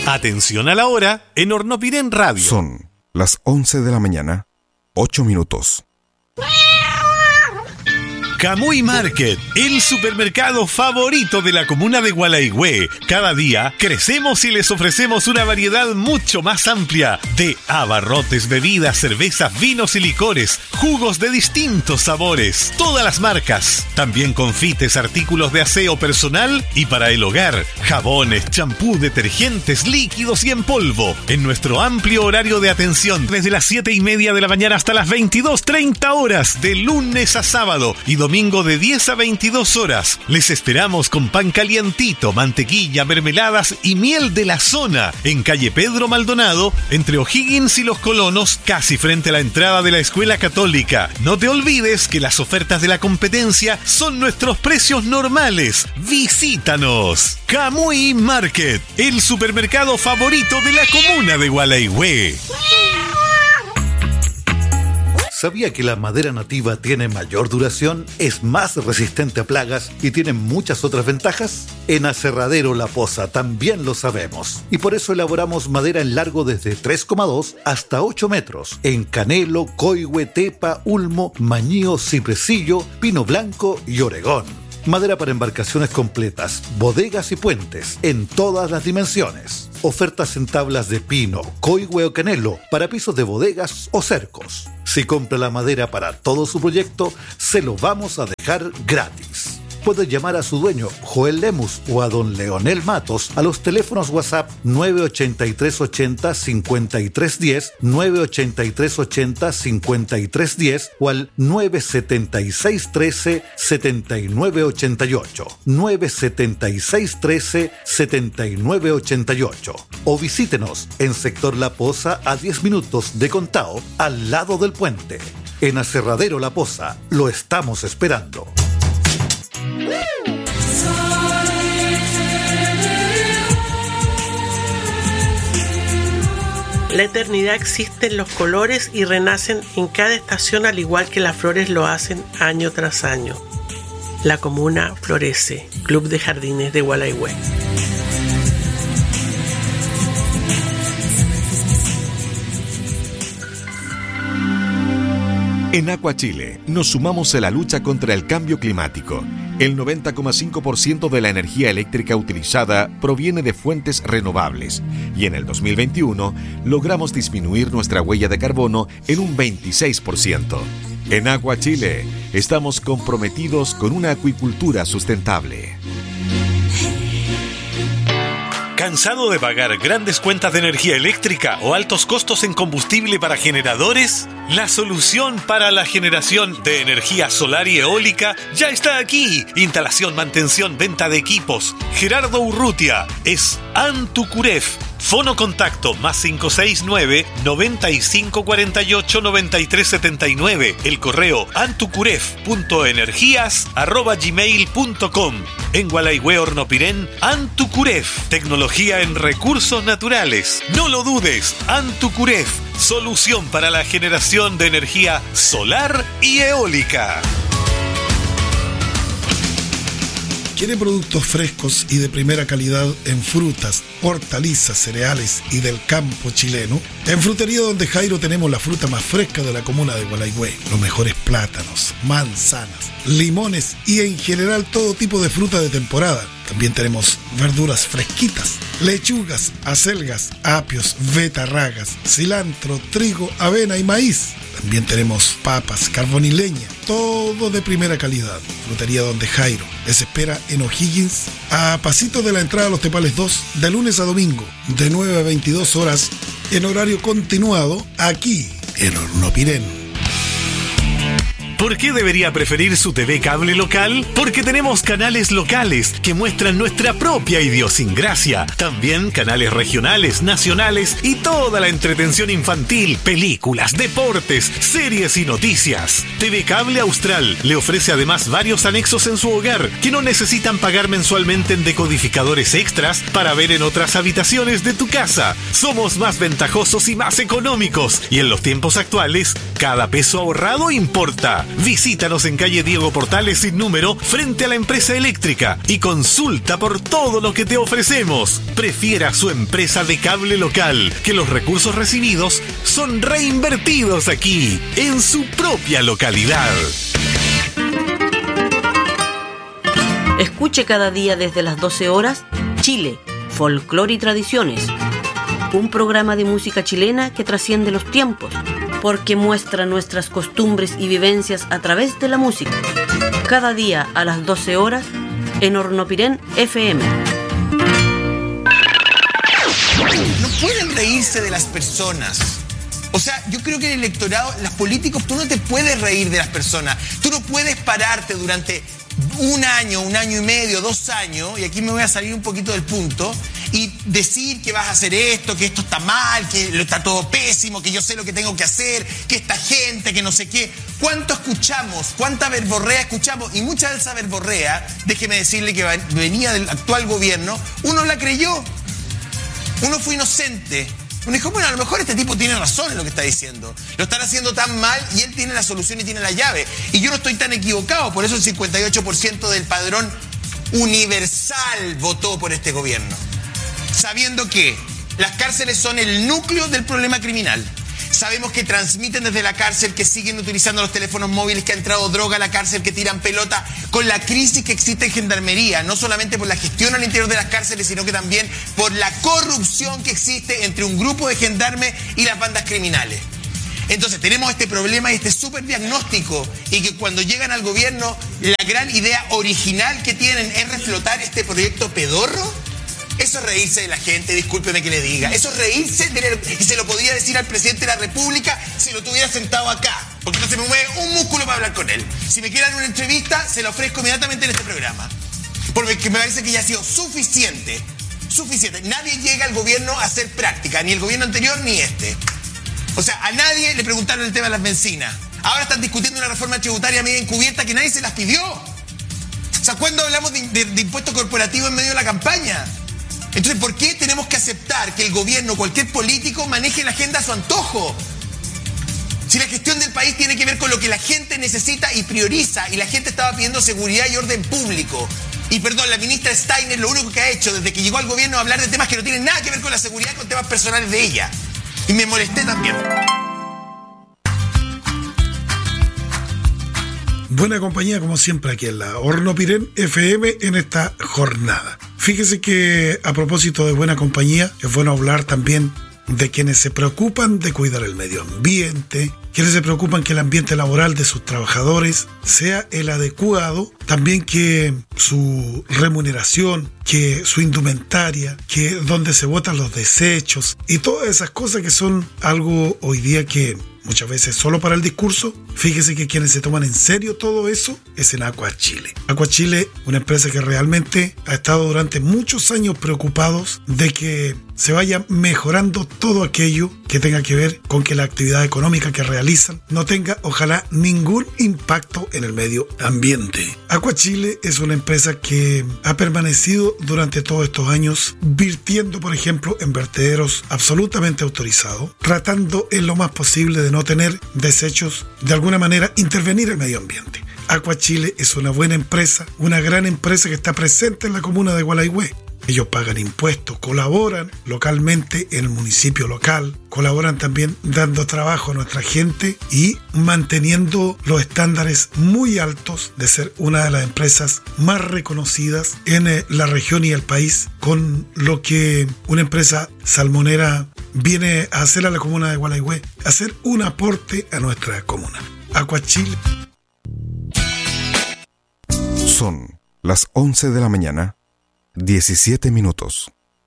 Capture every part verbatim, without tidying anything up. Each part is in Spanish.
Atención a la hora en Hornopirén Radio. Son las once de la mañana, ocho minutos. Camuy Market, el supermercado favorito de la comuna de Gualaigüe. Cada día crecemos y les ofrecemos una variedad mucho más amplia de abarrotes, bebidas, cervezas, vinos y licores, jugos de distintos sabores, todas las marcas. También confites, artículos de aseo personal y para el hogar, jabones, champú, detergentes, líquidos y en polvo. En nuestro amplio horario de atención, desde las siete y media de la mañana hasta las veintidós treinta horas, de lunes a sábado y domingo. Domingo de diez a veintidós horas. Les esperamos con pan calientito, mantequilla, mermeladas y miel de la zona en calle Pedro Maldonado, entre O'Higgins y Los Colonos, casi frente a la entrada de la Escuela Católica. No te olvides que las ofertas de la competencia son nuestros precios normales. Visítanos. Camuy Market, el supermercado favorito de la comuna de Gualaigüe. ¿Sabía que la madera nativa tiene mayor duración, es más resistente a plagas y tiene muchas otras ventajas? En Aserradero La Poza también lo sabemos y por eso elaboramos madera en largo desde tres coma dos hasta ocho metros en canelo, coigüe, tepa, ulmo, mañío, cipresillo, pino blanco y oregón. Madera para embarcaciones completas, bodegas y puentes en todas las dimensiones. Ofertas en tablas de pino, coigüe o canelo para pisos de bodegas o cercos. Si compra la madera para todo su proyecto, se lo vamos a dejar gratis. Puede llamar a su dueño, Joel Lemus, o a don Leonel Matos a los teléfonos WhatsApp nueve ochenta y tres ochenta cincuenta y tres diez, nueve ochenta y tres ochenta cincuenta y tres diez o al nueve setenta y seis trece setenta y nueve ochenta y ocho, nueve setenta y seis trece setenta y nueve ochenta y ocho. O visítenos en Sector La Poza a diez minutos de Contao, al lado del puente. En Aserradero La Poza, lo estamos esperando. La eternidad existe en los colores y renacen en cada estación al igual que las flores lo hacen año tras año. La comuna florece. Club de Jardines de Gualaigüe. En Aqua Chile nos sumamos a la lucha contra el cambio climático. El noventa coma cinco por ciento de la energía eléctrica utilizada proviene de fuentes renovables y en el dos mil veintiuno logramos disminuir nuestra huella de carbono en un veintiséis por ciento. En Aqua Chile estamos comprometidos con una acuicultura sustentable. ¿Cansado de pagar grandes cuentas de energía eléctrica o altos costos en combustible para generadores? La solución para la generación de energía solar y eólica ya está aquí. Instalación, mantención, venta de equipos. Gerardo Urrutia es Antucuref. Fono contacto más cinco seis nueve, noventa y cinco cuarenta y ocho, noventa y tres setenta y nueve. El correo antucuref punto energías arroba gmail punto com. En Gualaigüe, Hornopirén, Antucuref. Tecnología en recursos naturales. No lo dudes, Antucuref. Solución para la generación de energía solar y eólica. ¿Quiere productos frescos y de primera calidad en frutas, hortalizas, cereales y del campo chileno? En Frutería Donde Jairo tenemos la fruta más fresca de la comuna de Gualaigüe. Los mejores plátanos, manzanas, limones y en general todo tipo de fruta de temporada. También tenemos verduras fresquitas, lechugas, acelgas, apios, betarragas, cilantro, trigo, avena y maíz. También tenemos papas, carbón y leña, todo de primera calidad. Frutería Donde Jairo les espera en O'Higgins, a pasito de la entrada a Los Tepales dos, de lunes a domingo, de nueve a veintidós horas, en horario continuado, aquí en Hornopirén. ¿Por qué debería preferir su T V cable local? Porque tenemos canales locales que muestran nuestra propia idiosincrasia. También canales regionales, nacionales y toda la entretención infantil, películas, deportes, series y noticias. T V Cable Austral le ofrece además varios anexos en su hogar que no necesitan pagar mensualmente en decodificadores extras para ver en otras habitaciones de tu casa. Somos más ventajosos y más económicos y en los tiempos actuales Cada peso ahorrado importa. Visítanos en calle Diego Portales sin número frente a la empresa eléctrica y consulta por todo lo que te ofrecemos. Prefiera su empresa de cable local, que los recursos recibidos son reinvertidos aquí, en su propia localidad. Escuche cada día desde las doce horas Chile, Folclore y Tradiciones. Un programa de música chilena que trasciende los tiempos, porque muestra nuestras costumbres y vivencias a través de la música. Cada día a las doce horas en Hornopirén F M. No pueden reírse de las personas. O sea, yo creo que el electorado, los políticos, tú no te puedes reír de las personas. Tú no puedes pararte durante un año, un año y medio, dos años, y aquí me voy a salir un poquito del punto, y decir que vas a hacer esto, que esto está mal, que está todo pésimo, que yo sé lo que tengo que hacer, que esta gente, que no sé qué. ¿Cuánto escuchamos? ¿Cuánta verborrea escuchamos? Y mucha de esa verborrea, déjeme decirle que venía del actual gobierno, uno la creyó. Uno fue inocente. Uno dijo, bueno, a lo mejor este tipo tiene razón en lo que está diciendo. Lo están haciendo tan mal y él tiene la solución y tiene la llave. Y yo no estoy tan equivocado. Por eso el cincuenta y ocho por ciento del padrón universal votó por este gobierno. Sabiendo que las cárceles son el núcleo del problema criminal. Sabemos que transmiten desde la cárcel, que siguen utilizando los teléfonos móviles, que ha entrado droga a la cárcel, que tiran pelota, con la crisis que existe en Gendarmería, no solamente por la gestión al interior de las cárceles, sino que también por la corrupción que existe entre un grupo de gendarmes y las bandas criminales. Entonces tenemos este problema y este súper diagnóstico, y que cuando llegan al gobierno, la gran idea original que tienen es reflotar este proyecto pedorro. Eso es reírse de la gente, discúlpeme que le diga. Eso es reírse, de, y se lo podría decir al presidente de la República si lo tuviera sentado acá. Porque no se me mueve un músculo para hablar con él. Si me quiere dar una entrevista, se la ofrezco inmediatamente en este programa. Porque me parece que ya ha sido suficiente. Suficiente. Nadie llega al gobierno a hacer práctica, ni el gobierno anterior ni este. O sea, a nadie le preguntaron el tema de las bencinas. Ahora están discutiendo una reforma tributaria media encubierta que nadie se las pidió. O sea, ¿cuándo hablamos de, de, de impuesto corporativo en medio de la campaña? Entonces, ¿por qué tenemos que aceptar que el gobierno, cualquier político, maneje la agenda a su antojo? Si la gestión del país tiene que ver con lo que la gente necesita y prioriza, y la gente estaba pidiendo seguridad y orden público. Y perdón, la ministra Steiner lo único que ha hecho desde que llegó al gobierno es hablar de temas que no tienen nada que ver con la seguridad, con temas personales de ella. Y me molesté también. Buena compañía, como siempre, aquí en la Hornopirén F M en esta jornada. Fíjese que a propósito de buena compañía, es bueno hablar también de quienes se preocupan de cuidar el medio ambiente, quienes se preocupan que el ambiente laboral de sus trabajadores sea el adecuado, también que su remuneración, que su indumentaria, que donde se botan los desechos y todas esas cosas que son algo hoy día que muchas veces solo para el discurso. Fíjese que quienes se toman en serio todo eso es en Aqua Chile. Aqua Chile, una empresa que realmente ha estado durante muchos años preocupados de que se vaya mejorando todo aquello que tenga que ver con que la actividad económica que realizan no tenga, ojalá, ningún impacto en el medio ambiente. Aqua Chile es una empresa que ha permanecido durante todos estos años virtiendo, por ejemplo, en vertederos absolutamente autorizados, tratando en lo más posible de no tener desechos, de alguna manera intervenir el medio ambiente. Aqua Chile es una buena empresa, una gran empresa que está presente en la comuna de Gualaihue. Ellos pagan impuestos, colaboran localmente en el municipio local, colaboran también dando trabajo a nuestra gente y manteniendo los estándares muy altos de ser una de las empresas más reconocidas en la región y el país, con lo que una empresa salmonera viene a hacer a la comuna de Gualaihue, hacer un aporte a nuestra comuna. Aqua Chile. Son las once de la mañana. diecisiete minutos.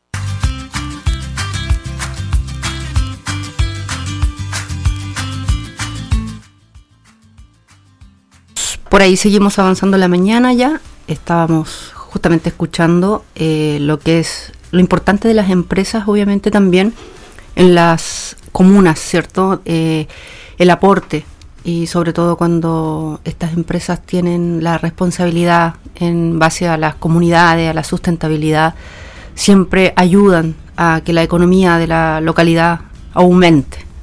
Por ahí seguimos avanzando la mañana ya. Estábamos justamente escuchando eh, lo que es lo importante de las empresas, obviamente también en las comunas, ¿cierto? Eh, el aporte. Y sobre todo cuando estas empresas tienen la responsabilidad en base a las comunidades, a la sustentabilidad, siempre ayudan a que la economía de la localidad aumente.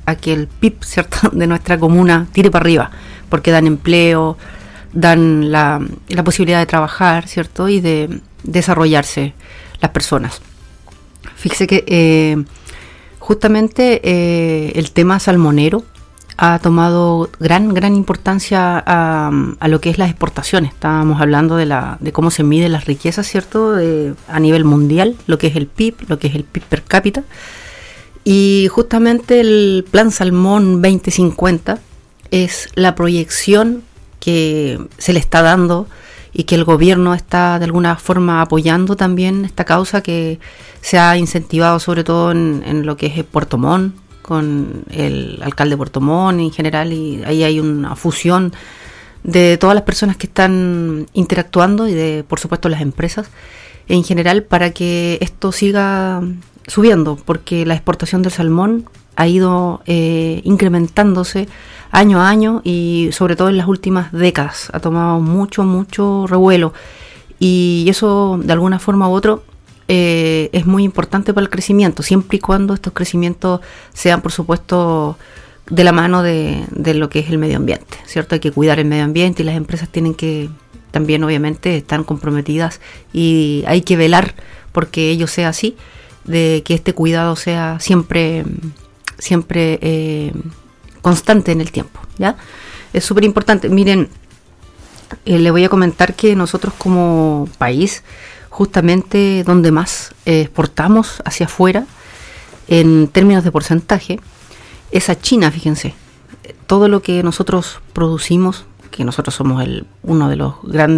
a que el P I B, ¿cierto?, de nuestra comuna tire para arriba, porque dan empleo, dan la, la posibilidad de trabajar, ¿cierto?, y de desarrollarse las personas. Fíjese que eh, justamente eh, el tema salmonero ha tomado gran gran importancia a, a lo que es las exportaciones. Estábamos hablando de la de cómo se miden las riquezas, ¿cierto?, de, a nivel mundial, lo que es el P I B, lo que es el P I B per cápita. Y justamente el Plan Salmón veinte cincuenta es la proyección que se le está dando y que el gobierno está de alguna forma apoyando también esta causa, que se ha incentivado sobre todo en, en lo que es Puerto Montt, con el alcalde de Puerto Montt en general, y ahí hay una fusión de todas las personas que están interactuando y de, por supuesto, las empresas en general, para que esto siga subiendo, porque la exportación del salmón ha ido eh, incrementándose año a año, y sobre todo en las últimas décadas ha tomado mucho, mucho revuelo, y eso de alguna forma u otra eh, es muy importante para el crecimiento, siempre y cuando estos crecimientos sean, por supuesto, de la mano de, de lo que es el medio ambiente, ¿cierto? Hay que cuidar el medio ambiente, y las empresas tienen que también, obviamente, están comprometidas, y hay que velar porque ello sea así, de que este cuidado sea siempre siempre eh, constante en el tiempo, ¿ya? Es súper importante. Miren, eh, le voy a comentar que nosotros como país, justamente donde más eh, exportamos hacia afuera, en términos de porcentaje, es a China, fíjense. Todo lo que nosotros producimos, que nosotros somos el uno de los grandes